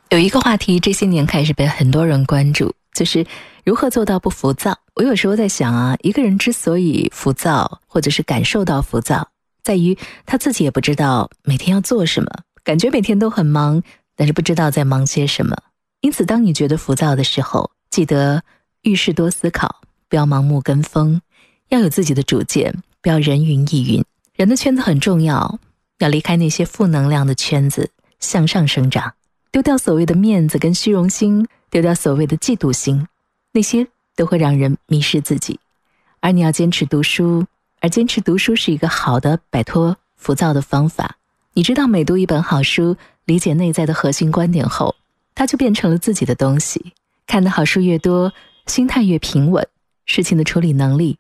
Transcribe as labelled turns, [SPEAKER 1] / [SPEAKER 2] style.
[SPEAKER 1] 有一个话题这些年开始被很多人关注，就是如何做到不浮躁。我有时候在想啊，一个人之所以浮躁，或者是感受到浮躁，在于他自己也不知道每天要做什么，感觉每天都很忙，但是不知道在忙些什么。因此当你觉得浮躁的时候，记得遇事多思考，不要盲目跟风，要有自己的主见，不要人云亦云。人的圈子很重要，要离开那些负能量的圈子，向上生长，丢掉所谓的面子跟虚荣心，丢掉所谓的嫉妒心，那些都会让人迷失自己。而你要坚持读书，而坚持读书是一个好的摆脱浮躁的方法。你知道每读一本好书，理解内在的核心观点后，它就变成了自己的东西。看的好书越多，心态越平稳，事情的处理能力